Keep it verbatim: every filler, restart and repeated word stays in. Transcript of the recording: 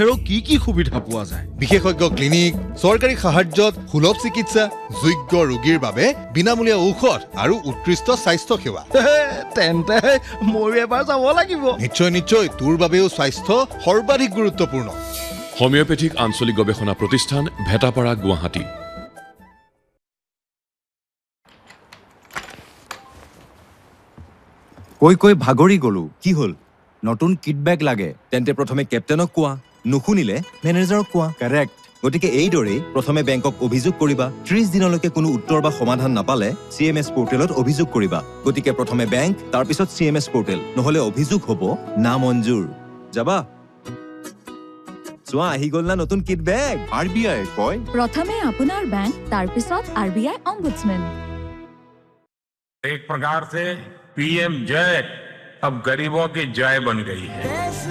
বাহিৰেও কি কি সুবিধা পোৱা যায়? বিশেষজ্ঞ ক্লিনিক, চৰকাৰী সাহায্যত সুলভ চিকিৎসা, যোগ্য ৰোগীৰ বাবে বিনামূলীয়া ঔষধ আৰু উৎকৃষ্ট স্বাস্থ্য সেৱা। তেন্তে ময়ো এবাৰ যাব লাগিব। নিশ্চয় নিশ্চয়, তোৰ বাবেও স্বাস্থ্য সৰ্বাধিক গুৰুত্বপূৰ্ণ। হোমিওপেথিক আঞ্চলিক গৱেষণা প্ৰতিষ্ঠান, ভেটাপাৰা, গুৱাহাটী। কৈ কৈ ভাগৰি গলো। কি হ'ল? নতুন কিট বেগ লাগে। তেন্তে প্ৰথমে কেপ্টেইনক কোৱা, নুশুনিলে মেনেজাৰক কোৱা। কাৰেক্ট। গতিকে এইদৰেই প্ৰথমে বেংকক অভিযোগ কৰিবা। ত্ৰিশ দিনলৈকে কোনো উত্তৰ বা সমাধান নাপালে চি এম এছ পৰ্টেলত অভিযোগ কৰিবা। গতিকে প্ৰথমে বেংক, তাৰপিছত চি এম এছ পৰ্টেল, নহলে অভিযোগ হ'ব না মঞ্জুৰ। যাবা? চোৱা আহি গ'ল না নতুন কিট বেগ। আৰ বি আই কয় प्रथमे আপোনাৰ বেংক, তাৰপিছত আৰ বি আই অম্বুডসম্যান। एक प्रकार से पी एम जय अब गरीबों की जय बन गई है।